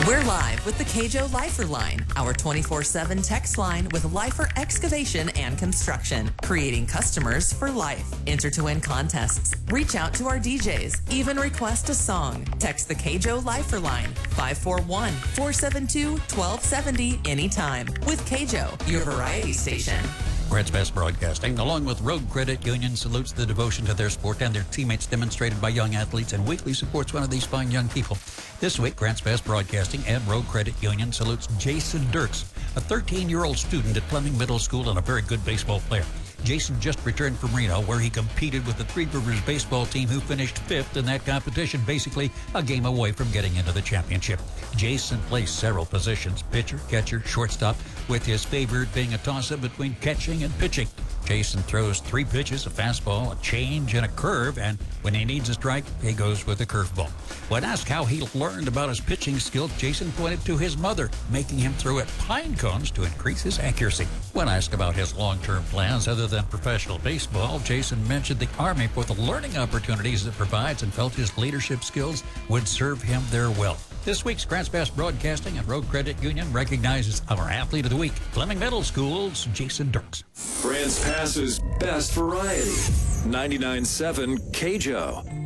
We're live with the KJO Lifer Line, our 24/7 text line with Lifer Excavation and Construction, creating customers for life. Enter to win contests, reach out to our DJs, even request a song. Text the KJO Lifer Line, 541-472-1270 anytime. With KJO, your variety station. Grants Pass Broadcasting, along with Road Credit Union, salutes the devotion to their sport and their teammates demonstrated by young athletes and weekly supports one of these fine young people. This week, Grants Pass Broadcasting and Road Credit Union salutes Jason Dirks, a 13-year-old student at Fleming Middle School and a very good baseball player. Jason just returned from Reno, where he competed with the Three Rivers baseball team, who finished 5th in that competition, basically a game away from getting into the championship. Jason plays several positions, pitcher, catcher, shortstop, with his favorite being a toss-up between catching and pitching. Jason throws 3 pitches, a fastball, a change, and a curve, and when he needs a strike, he goes with a curveball. When asked how he learned about his pitching skills, Jason pointed to his mother, making him throw at pine cones to increase his accuracy. When asked about his long-term plans other than professional baseball, Jason mentioned the Army for the learning opportunities it provides and felt his leadership skills would serve him there well. This week's Grants Pass Broadcasting and Road Credit Union recognizes our Athlete of the Week, Fleming Middle School's Jason Dirks. Grants Pass's best variety. 99.7 KJO.